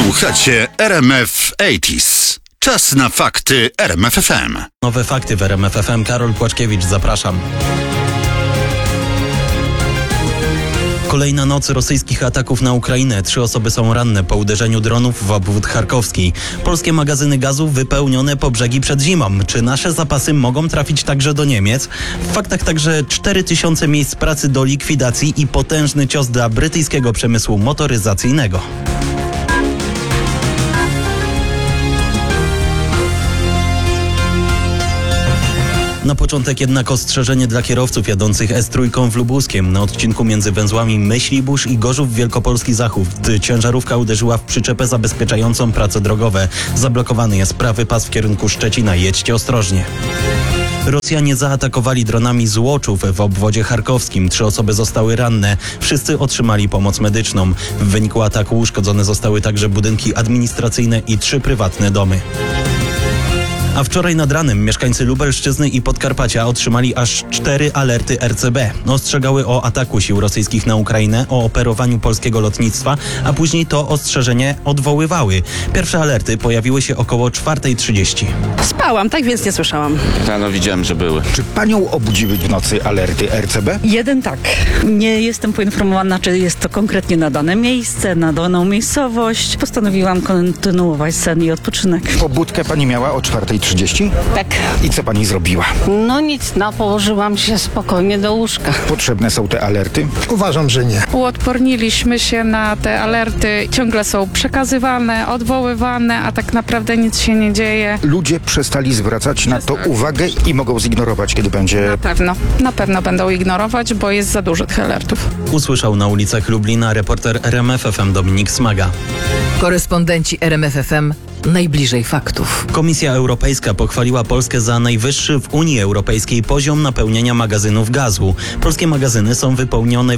Słuchacie RMF 80s. Czas na fakty RMF FM. Nowe fakty w RMF FM. Karol Płaczkiewicz, zapraszam. Kolejna noc rosyjskich ataków na Ukrainę. 3 osoby są ranne po uderzeniu dronów w obwód charkowski. Polskie magazyny gazu wypełnione po brzegi przed zimą. Czy nasze zapasy mogą trafić także do Niemiec? W faktach także 4000 miejsc pracy do likwidacji i potężny cios dla brytyjskiego przemysłu motoryzacyjnego. Na początek jednak ostrzeżenie dla kierowców jadących S3 w Lubuskiem. Na odcinku między węzłami Myślibórz i Gorzów Wielkopolski Zachód ciężarówka uderzyła w przyczepę zabezpieczającą prace drogowe. Zablokowany jest prawy pas w kierunku Szczecina. Jedźcie ostrożnie. Rosjanie zaatakowali dronami Złoczów w obwodzie charkowskim. 3 osoby zostały ranne. Wszyscy otrzymali pomoc medyczną. W wyniku ataku uszkodzone zostały także budynki administracyjne i 3 prywatne domy. A wczoraj nad ranem mieszkańcy Lubelszczyzny i Podkarpacia otrzymali aż 4 alerty RCB. Ostrzegały o ataku sił rosyjskich na Ukrainę, o operowaniu polskiego lotnictwa, a później to ostrzeżenie odwoływały. Pierwsze alerty pojawiły się około 4:30. Spałam, tak więc nie słyszałam. Rano widziałem, że były. Czy panią obudziły w nocy alerty RCB? Jeden tak. Nie jestem poinformowana, czy jest to konkretnie na dane miejsce, na daną miejscowość. Postanowiłam kontynuować sen i odpoczynek. Pobudkę pani miała o 4:30? Tak. I co pani zrobiła? No nic, położyłam się spokojnie do łóżka. Potrzebne są te alerty? Uważam, że nie. Uodporniliśmy się na te alerty. Ciągle są przekazywane, odwoływane, a tak naprawdę nic się nie dzieje. Ludzie przestali zwracać na to uwagę i mogą zignorować, kiedy będzie... Na pewno będą ignorować, bo jest za dużo tych alertów. Usłyszał na ulicach Lublina reporter RMF FM Dominik Smaga. Korespondenci RMF FM najbliżej faktów. Komisja Europejska pochwaliła Polskę za najwyższy w Unii Europejskiej poziom napełnienia magazynów gazu. Polskie magazyny są wypełnione w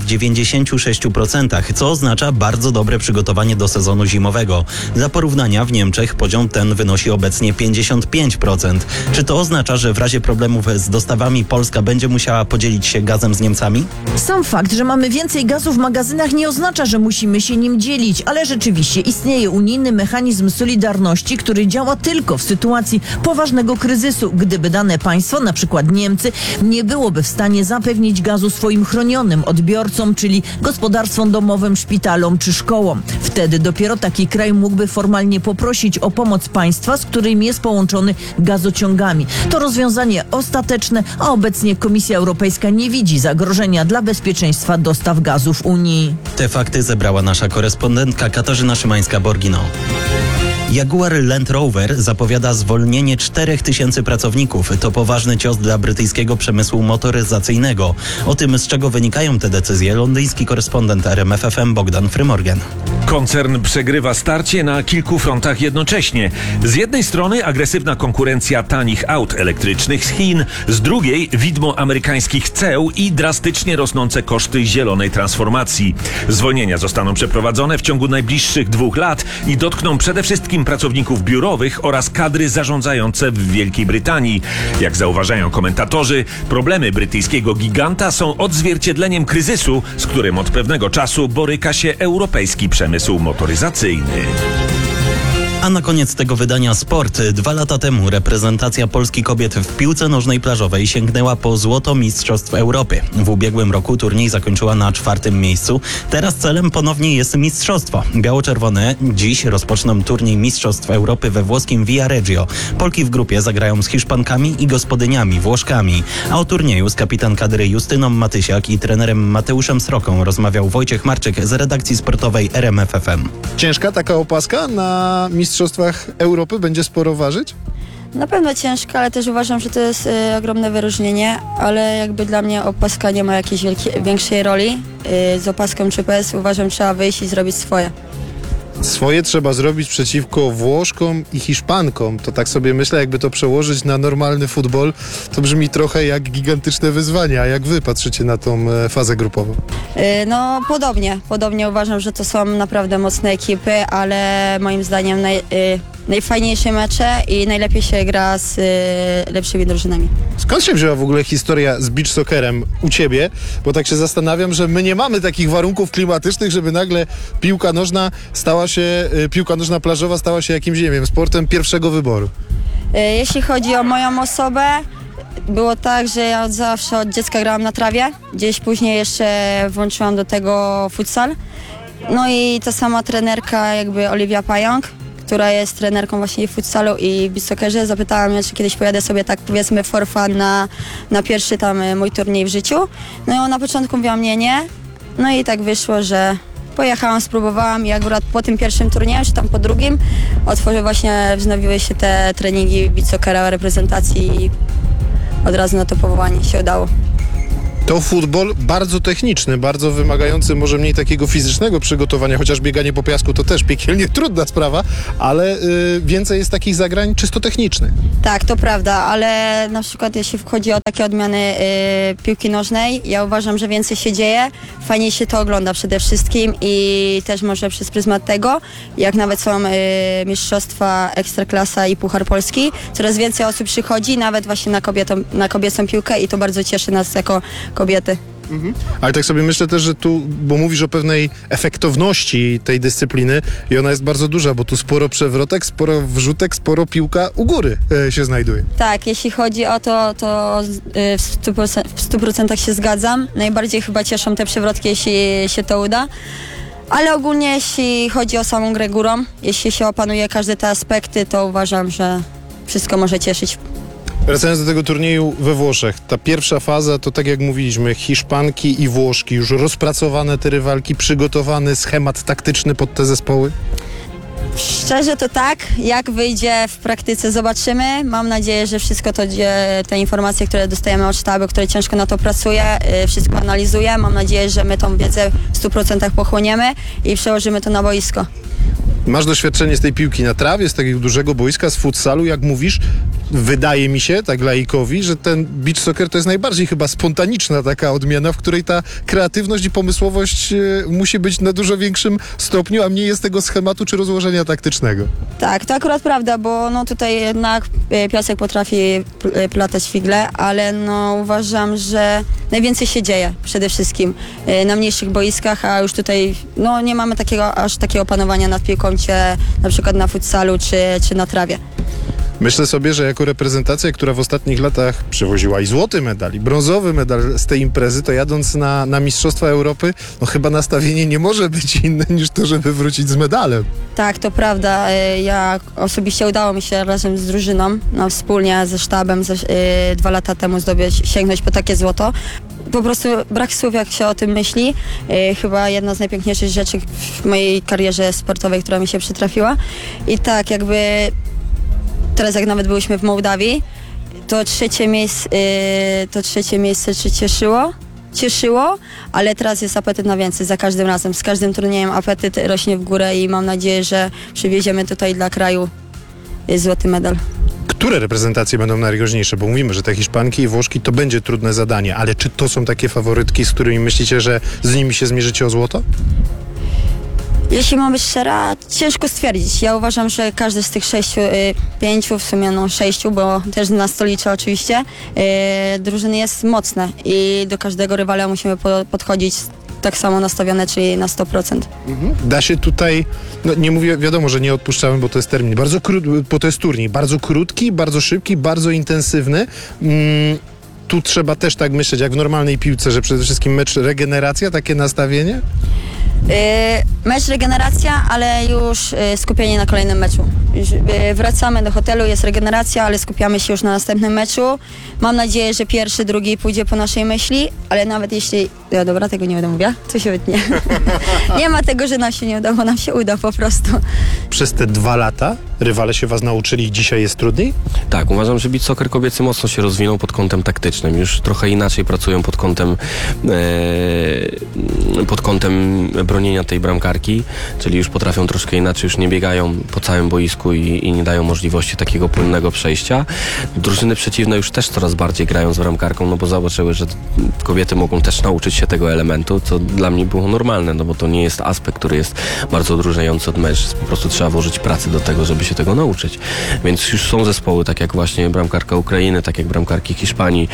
96%, co oznacza bardzo dobre przygotowanie do sezonu zimowego. Dla porównania w Niemczech poziom ten wynosi obecnie 55%. Czy to oznacza, że w razie problemów z dostawami Polska będzie musiała podzielić się gazem z Niemcami? Sam fakt, że mamy więcej gazu w magazynach nie oznacza, że musimy się nim dzielić, ale rzeczywiście istnieje unijny mechanizm solidarności, który działa tylko w sytuacji poważnego kryzysu. Gdyby dane państwo, na przykład Niemcy, nie byłoby w stanie zapewnić gazu swoim chronionym odbiorcom, czyli gospodarstwom domowym, szpitalom czy szkołom. Wtedy dopiero taki kraj mógłby formalnie poprosić o pomoc państwa, z którym jest połączony gazociągami. To rozwiązanie ostateczne, a obecnie Komisja Europejska nie widzi zagrożenia dla bezpieczeństwa dostaw gazu w Unii. Te fakty zebrała nasza korespondentka Katarzyna Szymańska-Borgino. Jaguar Land Rover zapowiada zwolnienie 4000 pracowników. To poważny cios dla brytyjskiego przemysłu motoryzacyjnego. O tym, z czego wynikają te decyzje, londyński korespondent RMF FM Bogdan Frymorgan. Koncern przegrywa starcie na kilku frontach jednocześnie. Z jednej strony agresywna konkurencja tanich aut elektrycznych z Chin, z drugiej widmo amerykańskich ceł i drastycznie rosnące koszty zielonej transformacji. Zwolnienia zostaną przeprowadzone w ciągu najbliższych 2 lat i dotkną przede wszystkim pracowników biurowych oraz kadry zarządzające w Wielkiej Brytanii. Jak zauważają komentatorzy, problemy brytyjskiego giganta są odzwierciedleniem kryzysu, z którym od pewnego czasu boryka się europejski przemysł motoryzacyjny. A na koniec tego wydania sport. 2 lata temu reprezentacja Polski kobiet w piłce nożnej plażowej sięgnęła po złoto Mistrzostw Europy. W ubiegłym roku turniej zakończyła na 4. miejscu. Teraz celem ponownie jest mistrzostwo. Biało-czerwone dziś rozpoczną turniej Mistrzostw Europy we włoskim Viareggio. Polki w grupie zagrają z Hiszpankami i gospodyniami Włoszkami. A o turnieju z kapitan kadry Justyną Matysiak i trenerem Mateuszem Sroką rozmawiał Wojciech Marczyk z redakcji sportowej RMF FM. Ciężka taka opaska na Mistrzostwach Europy będzie sporo ważyć? Na pewno ciężka, ale też uważam, że to jest ogromne wyróżnienie, ale jakby dla mnie opaska nie ma jakiejś większej roli. Z opaską czy bez uważam, trzeba wyjść i zrobić swoje. Swoje trzeba zrobić przeciwko Włoszkom i Hiszpankom. To tak sobie myślę, jakby to przełożyć na normalny futbol, to brzmi trochę jak gigantyczne wyzwanie. A jak wy patrzycie na tą fazę grupową? No podobnie uważam, że to są naprawdę mocne ekipy, ale moim zdaniem najfajniejsze mecze i najlepiej się gra z lepszymi drużynami. Skąd się wzięła w ogóle historia z beach soccerem u ciebie? Bo tak się zastanawiam, że my nie mamy takich warunków klimatycznych, żeby nagle piłka nożna stała piłka nożna plażowa stała się jakimś, nie wiem, sportem pierwszego wyboru? Jeśli chodzi o moją osobę, było tak, że ja od dziecka grałam na trawie. Gdzieś później jeszcze włączyłam do tego futsal. No i ta sama trenerka, jakby Oliwia Pająk, która jest trenerką właśnie w futsalu i w beachsoccerze, zapytała mnie, czy kiedyś pojadę sobie tak, powiedzmy, for fun na pierwszy tam mój turniej w życiu. No i na początku mówiłam nie. No i tak wyszło, że pojechałam, spróbowałam i akurat po tym pierwszym turnieju, czy tam po drugim, wznowiły się te treningi beachsoccera, reprezentacji i od razu na to powołanie się udało. To futbol bardzo techniczny, bardzo wymagający może mniej takiego fizycznego przygotowania, chociaż bieganie po piasku to też piekielnie trudna sprawa, ale więcej jest takich zagrań czysto technicznych. Tak, to prawda, ale na przykład jeśli chodzi o takie odmiany piłki nożnej, ja uważam, że więcej się dzieje, fajniej się to ogląda przede wszystkim i też może przez pryzmat tego, jak nawet są mistrzostwa Ekstraklasa i Puchar Polski, coraz więcej osób przychodzi, nawet właśnie na kobiecą piłkę i to bardzo cieszy nas jako kobiety. Ale tak sobie myślę też, że tu, bo mówisz o pewnej efektowności tej dyscypliny i ona jest bardzo duża, bo tu sporo przewrotek, sporo wrzutek, sporo piłka u góry się znajduje. Tak, jeśli chodzi o to w 100% się zgadzam. Najbardziej chyba cieszą te przewrotki, jeśli się to uda. Ale ogólnie jeśli chodzi o samą grę górą, jeśli się opanuje każde te aspekty, to uważam, że wszystko może cieszyć. Wracając do tego turnieju we Włoszech, ta pierwsza faza to tak jak mówiliśmy, Hiszpanki i Włoszki, już rozpracowane te rywalki, przygotowany schemat taktyczny pod te zespoły? Szczerze to tak, jak wyjdzie w praktyce zobaczymy. Mam nadzieję, że wszystko to, te informacje, które dostajemy od sztabu, które ciężko na to pracuje, wszystko analizuje. Mam nadzieję, że my tą wiedzę w 100% pochłoniemy i przełożymy to na boisko. Masz doświadczenie z tej piłki na trawie, z takiego dużego boiska, z futsalu, jak mówisz. Wydaje mi się, tak laikowi, że ten beach soccer to jest najbardziej chyba spontaniczna taka odmiana, w której ta kreatywność i pomysłowość musi być na dużo większym stopniu, a mniej jest tego schematu czy rozłożenia taktycznego. Tak, to akurat prawda, bo no tutaj jednak piasek potrafi platać figle, ale no uważam, że najwięcej się dzieje przede wszystkim na mniejszych boiskach, a już tutaj no nie mamy aż takiego opanowania nad piłką, na przykład na futsalu czy na trawie. Myślę sobie, że jako reprezentacja, która w ostatnich latach przywoziła i złoty medal, i brązowy medal z tej imprezy, to jadąc na Mistrzostwa Europy, no chyba nastawienie nie może być inne niż to, żeby wrócić z medalem. Tak, to prawda. Ja osobiście udało mi się razem z drużyną, wspólnie ze sztabem 2 lata temu sięgnąć po takie złoto. Po prostu brak słów, jak się o tym myśli. Chyba jedna z najpiękniejszych rzeczy w mojej karierze sportowej, która mi się przytrafiła. I tak jakby teraz jak nawet byliśmy w Mołdawii, to trzecie miejsce czy cieszyło, ale teraz jest apetyt na więcej za każdym razem. Z każdym turniejem apetyt rośnie w górę i mam nadzieję, że przywieziemy tutaj dla kraju złoty medal. Które reprezentacje będą najgroźniejsze? Bo mówimy, że te Hiszpanki i Włoszki to będzie trudne zadanie, ale czy to są takie faworytki, z którymi myślicie, że z nimi się zmierzycie o złoto? Jeśli mam być szczera, ciężko stwierdzić. Ja uważam, że każdy z tych 5, w sumie 6, bo też na stolicze oczywiście, drużyny jest mocne i do każdego rywala musimy podchodzić tak samo nastawione, czyli na 100%. Da się tutaj, no nie mówię, wiadomo, że nie odpuszczamy, bo to jest termin, bo to jest turniej, bardzo krótki, bardzo szybki, bardzo intensywny. Tu trzeba też tak myśleć, jak w normalnej piłce, że przede wszystkim mecz regeneracja, takie nastawienie? Mecz regeneracja, ale już skupienie na kolejnym meczu. Już wracamy do hotelu, jest regeneracja, ale skupiamy się już na następnym meczu. Mam nadzieję, że pierwszy, drugi pójdzie po naszej myśli, ale nawet jeśli... Ja, dobra, tego nie będę mówiła, co się wytnie. Nie ma tego, że nam się nie uda, bo nam się uda po prostu. Przez te 2 lata rywale się was nauczyli i dzisiaj jest trudniej? Tak, uważam, że beach soccer kobiecy mocno się rozwinął pod kątem taktycznym. Już trochę inaczej pracują pod kątem bronienia tej bramkarki, czyli już potrafią troszkę inaczej, już nie biegają po całym boisku, boisku i nie dają możliwości takiego płynnego przejścia. Drużyny przeciwne już też coraz bardziej grają z bramkarką, no bo zobaczyły, że kobiety mogą też nauczyć się tego elementu, co dla mnie było normalne, no bo to nie jest aspekt, który jest bardzo odróżniający od mężczyzn. Po prostu trzeba włożyć pracę do tego, żeby się tego nauczyć. Więc już są zespoły, tak jak właśnie bramkarka Ukrainy, tak jak bramkarki Hiszpanii,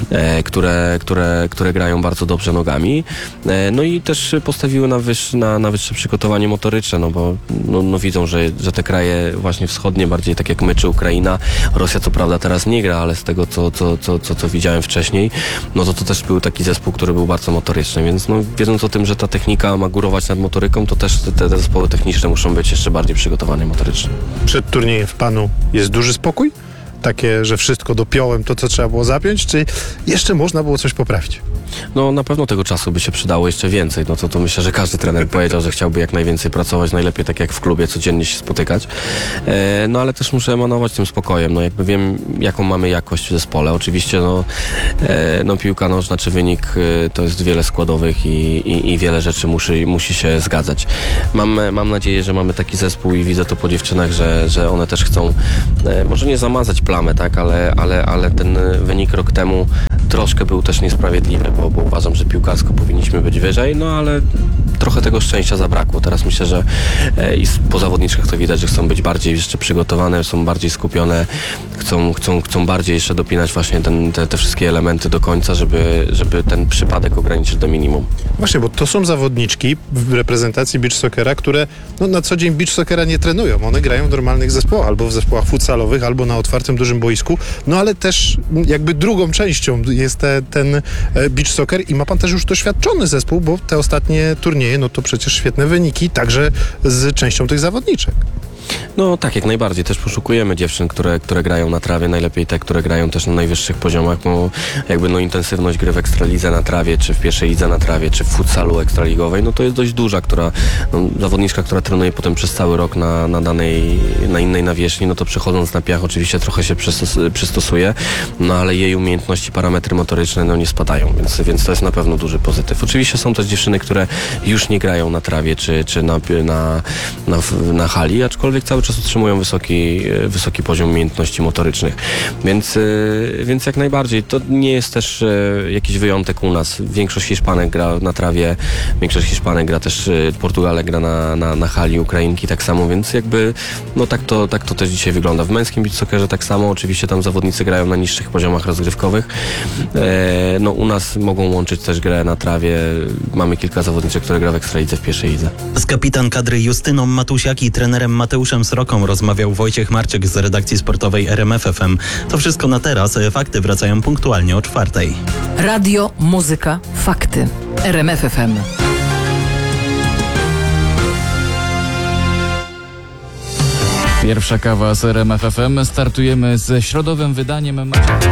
które grają bardzo dobrze nogami. No i też postawiły na wyższe przygotowanie motoryczne, no bo no widzą, że te kraje właśnie wschodnie, bardziej tak jak my czy Ukraina, Rosja co prawda teraz nie gra, ale z tego co widziałem wcześniej, no to też był taki zespół, który był bardzo motoryczny, więc no wiedząc o tym, że ta technika ma górować nad motoryką, to też te zespoły techniczne muszą być jeszcze bardziej przygotowane motorycznie. Przed turniejem w Panu jest duży spokój? Takie, że wszystko dopiąłem to, co trzeba było zapiąć, czy jeszcze można było coś poprawić? No na pewno tego czasu by się przydało jeszcze więcej, no to myślę, że każdy trener powiedział, że chciałby jak najwięcej pracować, najlepiej tak jak w klubie, codziennie się spotykać, no ale też muszę emanować tym spokojem, no jakby wiem, jaką mamy jakość w zespole, oczywiście no piłka nożna czy wynik to jest wiele składowych i wiele rzeczy musi się zgadzać. Mam nadzieję, że mamy taki zespół i widzę to po dziewczynach, że one też chcą, może nie zamazać plamę, tak, ale ten wynik rok temu troszkę był też niesprawiedliwy, bo uważam, że piłkarsko powinniśmy być wyżej, no ale trochę tego szczęścia zabrakło. Teraz myślę, że i po zawodniczkach to widać, że chcą być bardziej jeszcze przygotowane, są bardziej skupione, chcą bardziej jeszcze dopinać właśnie te wszystkie elementy do końca, żeby ten przypadek ograniczyć do minimum. Właśnie, bo to są zawodniczki w reprezentacji beach soccera, które no, na co dzień beach soccera nie trenują. One grają w normalnych zespołach, albo w zespołach futsalowych, albo na otwartym, dużym boisku, no ale też jakby drugą częścią jest ten beach soccer i ma pan też już doświadczony zespół, bo te ostatnie turnieje, no to przecież świetne wyniki, także z częścią tych zawodniczek. No tak, jak najbardziej. Też poszukujemy dziewczyn, które grają na trawie, najlepiej te, które grają też na najwyższych poziomach, bo jakby no intensywność gry w Ekstralidze na trawie, czy w pierwszej lidze na trawie, czy w futsalu ekstraligowej, no to jest dość duża, zawodniczka, która trenuje potem przez cały rok na innej nawierzchni, no to przechodząc na piach oczywiście trochę się przystosuje, no ale jej umiejętności, parametry motoryczne no nie spadają, więc to jest na pewno duży pozytyw. Oczywiście są też dziewczyny, które już nie grają na trawie, czy na hali, aczkolwiek cały czas utrzymują wysoki poziom umiejętności motorycznych. Więc jak najbardziej. To nie jest też jakiś wyjątek u nas. Większość Hiszpanek gra na trawie, większość Hiszpanek gra też, Portugalek gra na hali, Ukrainki tak samo, więc jakby no tak to też dzisiaj wygląda. W męskim beach soccerze tak samo, oczywiście tam zawodnicy grają na niższych poziomach rozgrywkowych. No u nas mogą łączyć też grę na trawie. Mamy kilka zawodniczek, które gra w Ekstralidze w pierwszej lidze. Z kapitan kadry Justyną Matusiak i trenerem Mateuszem Sroką rozmawiał Wojciech Marczyk z redakcji sportowej RMF FM. To wszystko na teraz. Fakty wracają punktualnie o 4:00. Radio, muzyka, fakty. RMF FM. Pierwsza kawa z RMF FM. Startujemy ze środowym wydaniem.